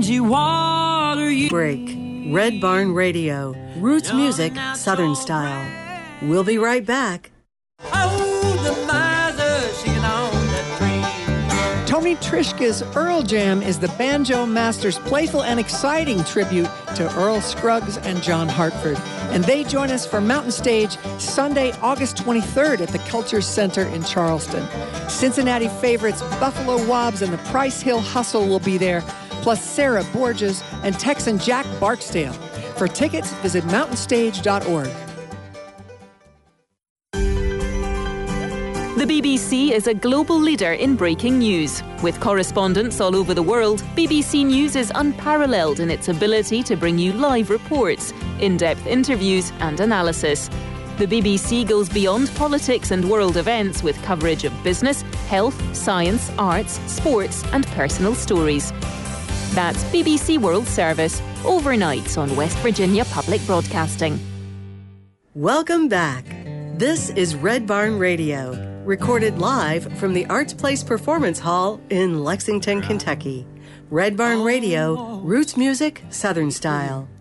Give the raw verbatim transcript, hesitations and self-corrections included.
Fiji water. You Break. Red Barn Radio. Roots music, Southern style. We'll be right back. Oh, the miser singing on that train. Tony Trishka's Earl Jam is the banjo master's playful and exciting tribute to Earl Scruggs and John Hartford. And they join us for Mountain Stage Sunday, August twenty-third at the Culture Center in Charleston. Cincinnati favorites Buffalo Wobbs and the Price Hill Hustle will be there, plus Sarah Borges and Texan Jack Barksdale. For tickets, visit mountain stage dot org. The B B C is a global leader in breaking news. With correspondents all over the world, B B C News is unparalleled in its ability to bring you live reports, in-depth interviews and analysis. The B B C goes beyond politics and world events with coverage of business, health, science, arts, sports and personal stories. That's B B C World Service, overnights on West Virginia Public Broadcasting. Welcome back. This is Red Barn Radio, recorded live from the Arts Place Performance Hall in Lexington, Kentucky. Red Barn Radio, roots music, Southern style.